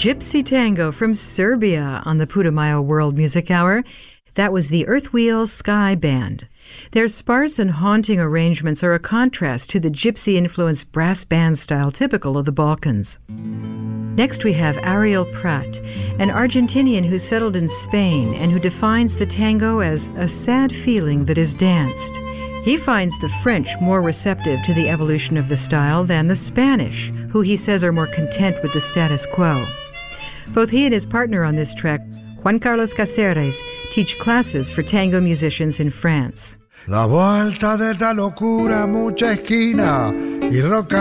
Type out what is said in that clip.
Gypsy Tango from Serbia on the Putumayo World Music Hour. That was the Earth Wheels Sky Band. Their sparse and haunting arrangements are a contrast to the gypsy-influenced brass band style typical of the Balkans. Next we have Ariel Prat, an Argentinian who settled in Spain and who defines the tango as a sad feeling that is danced. He finds the French more receptive to the evolution of the style than the Spanish, who he says are more content with the status quo. Both he and his partner on this track, Juan Carlos Caceres, teach classes for tango musicians in France. La vuelta de esta locura, mucha esquina y roca